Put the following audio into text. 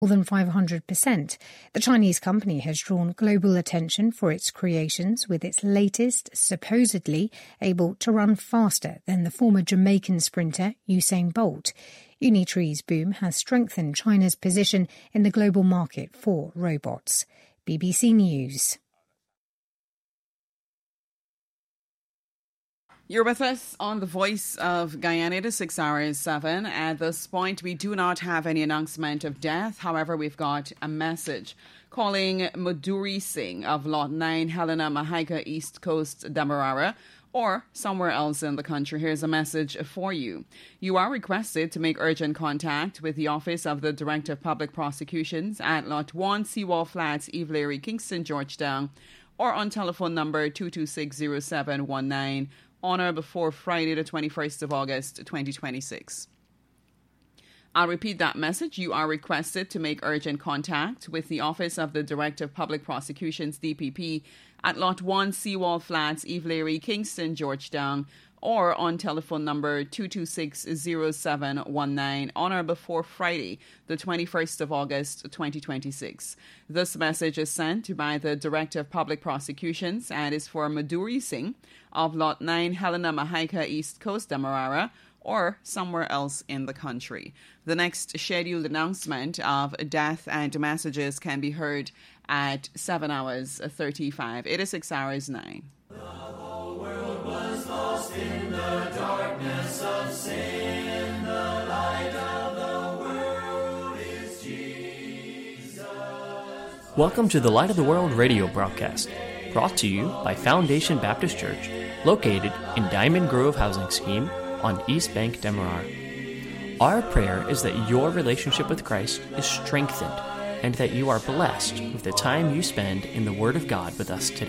more than 500%. The Chinese company has drawn global attention for its creations, with its latest supposedly able to run faster than the former Jamaican sprinter Usain Bolt. Unitree's boom has strengthened China's position in the global market for robots. BBC News. You're with us on The Voice of Guyana. It is 6 hours 7. At this point, we do not have any announcement of death. However, we've got a message calling Madhuri Singh of Lot 9, Helena Mahika, East Coast, Demerara, or somewhere else in the country. Here's a message for you. You are requested to make urgent contact with the Office of the Director of Public Prosecutions at Lot 1, Seawall Flats, Evelary, Kingston, Georgetown, or on telephone number 2260719 on or before Friday, the 21st of August, 2026. I'll repeat that message. You are requested to make urgent contact with the Office of the Director of Public Prosecutions, DPP, at Lot 1, Seawall Flats, Evelary, Kingston, Georgetown, or on telephone number 2260719 on or before Friday, the 21st of August, 2026. This message is sent by the Director of Public Prosecutions and is for Madhuri Singh of Lot 9, Helena Mahika, East Coast, Demerara, or somewhere else in the country. The next scheduled announcement of death and messages can be heard at 7 hours 35. It is 6 hours 9. The whole world was lost in the darkness of sin. The light of the world is Jesus. Welcome to the Light of the World radio broadcast, brought to you by Foundation Baptist Church, located in Diamond Grove Housing Scheme on East Bank, Demerara. Our prayer is that your relationship with Christ is strengthened and that you are blessed with the time you spend in the Word of God with us today.